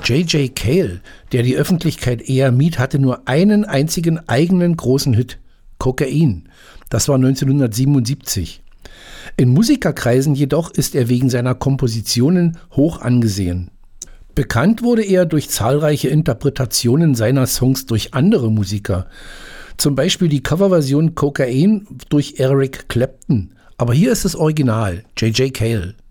J.J. Cale, der die Öffentlichkeit eher mied, hatte nur einen einzigen eigenen großen Hit, Kokain. Das war 1977. In Musikerkreisen jedoch ist er wegen seiner Kompositionen hoch angesehen. Bekannt wurde er durch zahlreiche Interpretationen seiner Songs durch andere Musiker. Zum Beispiel die Coverversion Kokain durch Eric Clapton. Aber hier ist das Original, J.J. Cale.